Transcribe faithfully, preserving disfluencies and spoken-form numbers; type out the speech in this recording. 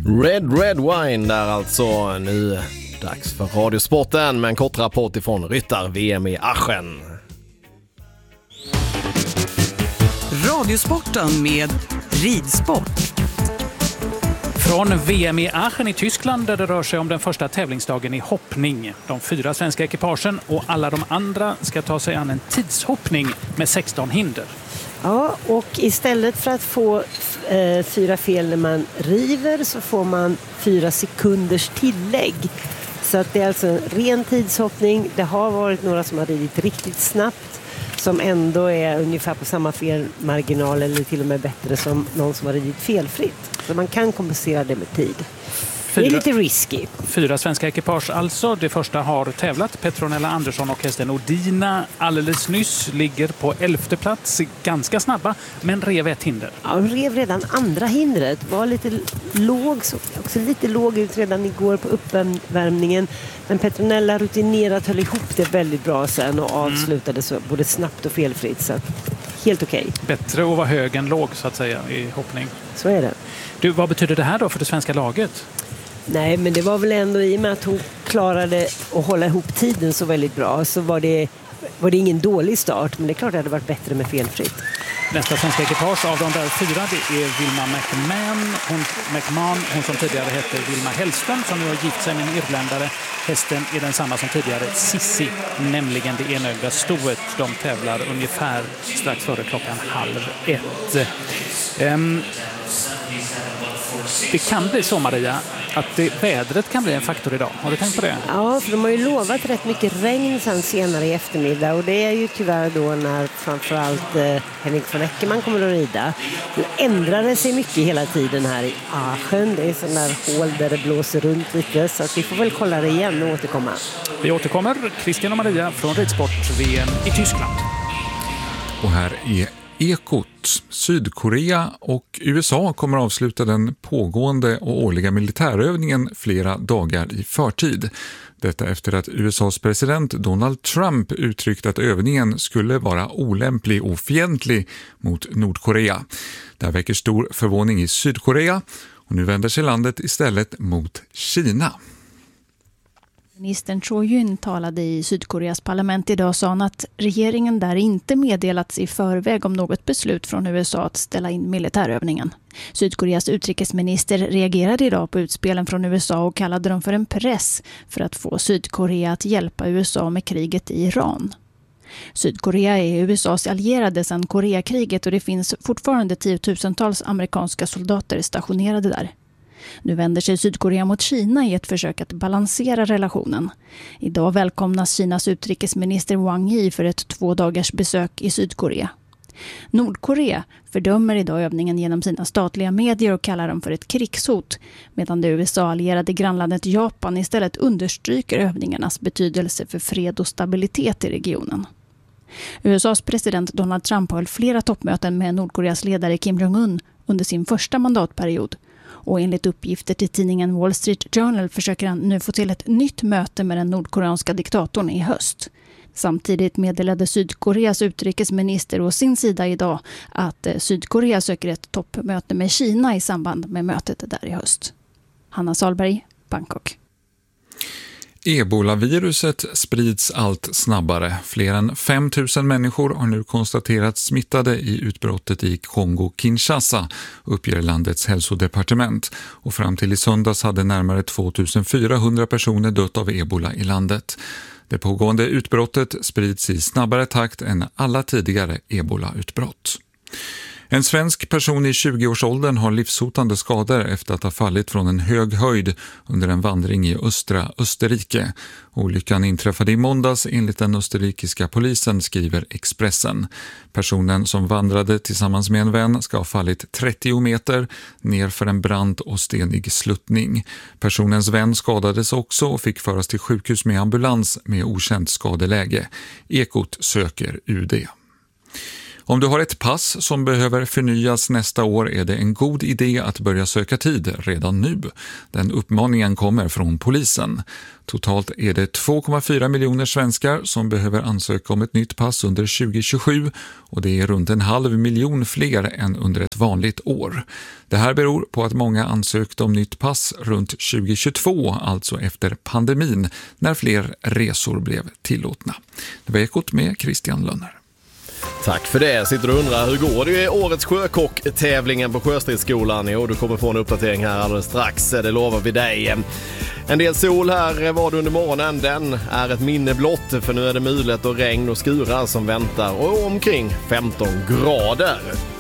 Red Red Wine där alltså. Nu dags för Radiosporten med en kort rapport ifrån Ryttar-V M i Aachen. Radiosporten med ridsport. Från V M i Aachen i Tyskland där det rör sig om den första tävlingsdagen i hoppning. De fyra svenska ekipagen och alla de andra ska ta sig an en tidshoppning med sexton hinder. Ja, och istället för att få eh, fyra fel när man river så får man fyra sekunders tillägg. Så att det är alltså en ren tidshoppning. Det har varit några som har ridit riktigt snabbt som ändå är ungefär på samma felmarginal eller till och med bättre som någon som har ridit felfritt. Så man kan kompensera det med tid. Fyra, det är lite risky. Fyra svenska ekipage alltså. Det första har tävlat. Petronella Andersson och hästen Odina alldeles nyss ligger på elfte plats. Ganska snabba, men rev ett hinder. Ja, de rev redan andra hindret. Var lite låg, så också lite låg ut redan igår på uppvärmningen. Men Petronella rutinerat höll ihop det väldigt bra sen och avslutade så både snabbt och felfritt. Så helt okej. Okay. Bättre att vara hög än låg så att säga i hoppning. Så är det. Du, vad betyder det här då för det svenska laget? Nej, men det var väl ändå i och med att hon klarade att hålla ihop tiden så väldigt bra så var det, var det ingen dålig start. Men det är klart att det hade varit bättre med felfritt. Nästa svenska ekipage av de där fyra det är Vilma McMahon, hon, McMahon, hon som tidigare hette Vilma Hellström som nu har gift sig med en irländare. Hästen är den samma som tidigare, Sissi, nämligen det enögda stoet. De tävlar ungefär strax före klockan halv ett. Um, Det kan bli så, Maria, att det, vädret kan bli en faktor idag. Har du tänkt på det? Ja, för de har ju lovat rätt mycket regn sen senare i eftermiddag. Och det är ju tyvärr då när framförallt eh, Henrik von Eckermann kommer att rida. Nu ändrar det sig mycket hela tiden här i Aachen. Det är sådana där hål där det blåser runt lite. Så att vi får väl kolla det igen och återkomma. Vi återkommer. Christian och Maria från Ridsport-V M i Tyskland. Och här är Ekot. Sydkorea och U S A kommer att avsluta den pågående och årliga militärövningen flera dagar i förtid. Detta efter att U S A:s president Donald Trump uttryckt att övningen skulle vara olämplig och fientlig mot Nordkorea. Det här väcker stor förvåning i Sydkorea och nu vänder sig landet istället mot Kina. Ministern Cho Yun talade i Sydkoreas parlament idag och sa att regeringen där inte meddelats i förväg om något beslut från U S A att ställa in militärövningen. Sydkoreas utrikesminister reagerade idag på utspelen från U S A och kallade dem för en press för att få Sydkorea att hjälpa U S A med kriget i Iran. Sydkorea är U S A:s allierade sedan Koreakriget och det finns fortfarande tiotusentals amerikanska soldater stationerade där. Nu vänder sig Sydkorea mot Kina i ett försök att balansera relationen. Idag välkomnas Kinas utrikesminister Wang Yi för ett två dagars besök i Sydkorea. Nordkorea fördömer idag övningen genom sina statliga medier och kallar dem för ett krigshot, medan det U S A-allierade grannlandet Japan istället understryker övningarnas betydelse för fred och stabilitet i regionen. U S A:s president Donald Trump höll flera toppmöten med Nordkoreas ledare Kim Jong-un under sin första mandatperiod. Och enligt uppgifter till tidningen Wall Street Journal försöker han nu få till ett nytt möte med den nordkoreanska diktatorn i höst. Samtidigt meddelade Sydkoreas utrikesminister å sin sida idag att Sydkorea söker ett toppmöte med Kina i samband med mötet där i höst. Hanna Salberg, Bangkok. Ebola-viruset sprids allt snabbare. Fler än fem tusen människor har nu konstaterats smittade i utbrottet i Kongo-Kinshasa, uppger landets hälsodepartement. Och fram till i söndags hade närmare tvåtusenfyrahundra personer dött av ebola i landet. Det pågående utbrottet sprids i snabbare takt än alla tidigare ebola-utbrott. En svensk person i tjugoårsåldern har livshotande skador efter att ha fallit från en hög höjd under en vandring i östra Österrike. Olyckan inträffade i måndags enligt den österrikiska polisen, skriver Expressen. Personen som vandrade tillsammans med en vän ska ha fallit trettio meter ner för en brant och stenig sluttning. Personens vän skadades också och fick föras till sjukhus med ambulans med okänt skadeläge. Ekot söker U D. Om du har ett pass som behöver förnyas nästa år är det en god idé att börja söka tid redan nu. Den uppmaningen kommer från polisen. Totalt är det två komma fyra miljoner svenskar som behöver ansöka om ett nytt pass under tjugo tjugosju och det är runt en halv miljon fler än under ett vanligt år. Det här beror på att många ansökte om nytt pass runt tjugo tjugotvå, alltså efter pandemin, när fler resor blev tillåtna. Det var Ekot med Christian Lönner. Tack för det. Sitter du och undrar hur går det i årets sjökock-tävlingen på Sjöstridsskolan? Jo, du kommer få en uppdatering här alldeles strax. Det lovar vi dig. En del sol här var det under morgonen. Den är ett minne blott, för nu är det mulet och regn och skurar som väntar och omkring femton grader.